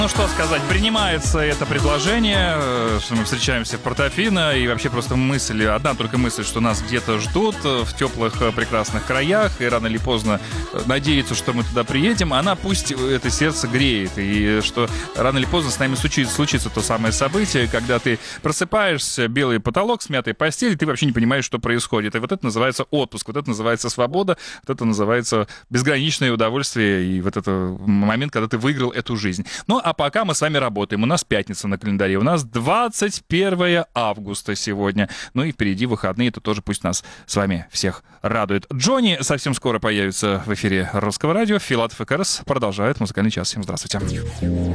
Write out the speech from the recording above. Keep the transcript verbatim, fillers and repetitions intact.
Ну что сказать, принимается это предложение, что мы встречаемся в Портофино, и вообще просто мысль, одна только мысль, что нас где-то ждут в теплых прекрасных краях, и рано или поздно надеяться, что мы туда приедем, она пусть это сердце греет, и что рано или поздно с нами случится, случится то самое событие, когда ты просыпаешься, белый потолок, смятая постель, и ты вообще не понимаешь, что происходит. И вот это называется отпуск, вот это называется свобода, вот это называется безграничное удовольствие, и вот это момент, когда ты выиграл эту жизнь. Ну, а пока мы с вами работаем. У нас пятница на календаре. У нас двадцать первое августа сегодня. Ну и впереди выходные. Это тоже пусть нас с вами всех радует. Джонни совсем скоро появится в эфире Русского радио. Филатов и Карас продолжают музыкальный час. Всем здравствуйте.